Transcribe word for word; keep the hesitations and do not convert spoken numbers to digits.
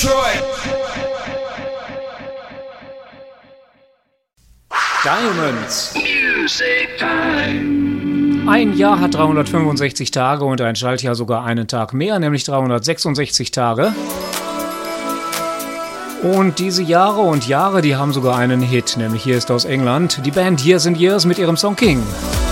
Detroit. Diamonds. Music Time. Ein Jahr hat dreihundertfünfundsechzig Tage und ein Schaltjahr sogar einen Tag mehr, nämlich dreihundertsechsundsechzig Tage. Und diese Jahre und Jahre, die haben sogar einen Hit, nämlich hier ist aus England die Band Years and Years mit ihrem Song King.